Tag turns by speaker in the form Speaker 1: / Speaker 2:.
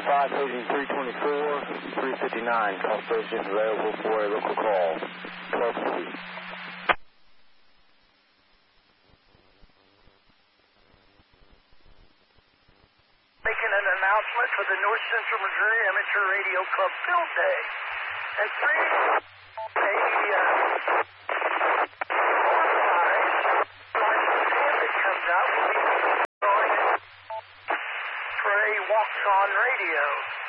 Speaker 1: 5, paging 324, 359. Call station available for a local call. 12 feet.
Speaker 2: Making an announcement for the North Central Missouri Amateur Radio Club Field Day. At 3, that comes out will be going for a walks-on radio.